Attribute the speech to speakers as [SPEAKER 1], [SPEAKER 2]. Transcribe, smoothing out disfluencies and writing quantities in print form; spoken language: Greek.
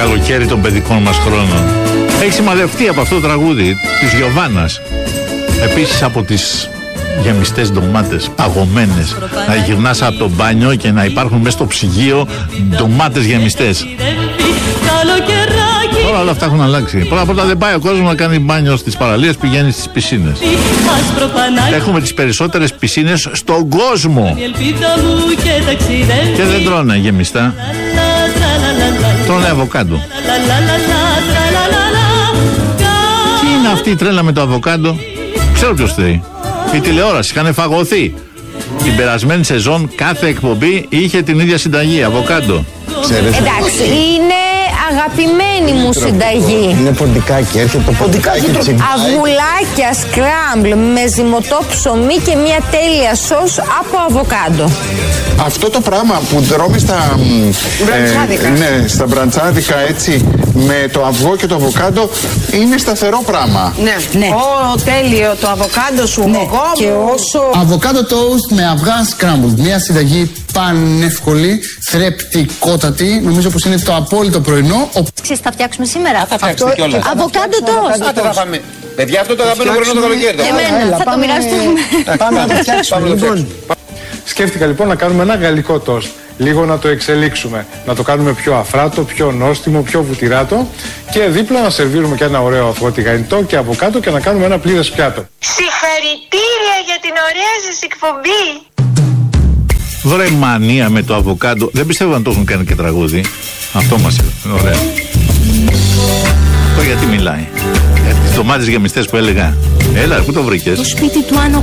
[SPEAKER 1] καλοκαίρι των παιδικών μας χρόνων. Έχει σημαδευτεί από αυτό το τραγούδι της Γιωβάνας. Επίσης από τις γεμιστές ντομάτες, παγωμένες. Να γυρνάς από το μπάνιο και να υπάρχουν μέσα στο ψυγείο ντομάτες γεμιστές. Τώρα όλα αυτά έχουν αλλάξει. Πρώτα δεν πάει ο κόσμος να κάνει μπάνιο στις παραλίες, πηγαίνει στις πισίνες. Έχουμε τις περισσότερες πισίνες στον κόσμο. Και δεν τρώνε γεμιστά. Τρώνε αβοκάντο. Τι είναι αυτή η τρέλα με το αβοκάντο? Ξέρω ποιος θέλει. Η τηλεόραση είχαν φαγωθεί. Την περασμένη σεζόν κάθε εκπομπή είχε την ίδια συνταγή, αβοκάντο.
[SPEAKER 2] Εντάξει, είναι αγαπημένη μου συνταγή.
[SPEAKER 3] Είναι ποντικάκι, έρχεται το ποντικάκι.
[SPEAKER 2] Αυγουλάκια σκράμπλ με ζυμωτό ψωμί και μια τέλεια σως από αβοκάντο.
[SPEAKER 3] Αυτό το πράγμα που τρώμε στα μπραντσάδικα, ναι, στα μπραντσάδικα έτσι, με το αυγό και το αβοκάντο, είναι σταθερό πράγμα.
[SPEAKER 4] Ναι. Τέλειο το αβοκάντο σου,
[SPEAKER 2] ναι. Και όσο...
[SPEAKER 5] Αβοκάντο toast με αυγά scrambled. Μια συνταγή πανεύκολη, θρεπτικότατη. Νομίζω πως είναι το απόλυτο πρωινό.
[SPEAKER 2] Ξέρεις, θα φτιάξουμε σήμερα.
[SPEAKER 6] Θα φτιάξουμε κιόλας.
[SPEAKER 2] Αβοκάντο toast.
[SPEAKER 6] Παιδιά, αυτό το αγαπημένο πρωινό το καλοκαίρι.
[SPEAKER 2] Εμένα, θα το μοιραστούμε.
[SPEAKER 3] Πάμε να το φτιάξουμε.
[SPEAKER 7] Σκέφτηκα λοιπόν να κάνουμε ένα γαλλικό τόστ. Λίγο να το εξελίξουμε, να το κάνουμε πιο αφράτο, πιο νόστιμο, πιο βουτυράτο και δίπλα να σερβίρουμε και ένα ωραίο αυγό τηγανιτό και από κάτω και να κάνουμε ένα πλήρες πιάτο.
[SPEAKER 8] Συγχαρητήρια για την ωραία σας εκπομπή!
[SPEAKER 1] Βρε μανία με το αβοκάντο. Δεν πιστεύω να το έχουν κάνει και τραγούδι. Αυτό μας είναι ωραίο. Αυτό γιατί μιλάει? Τις ντομάτες γεμιστές που έλεγα. Έλα, πού το βρήκες?
[SPEAKER 2] Το σπίτι του Άνω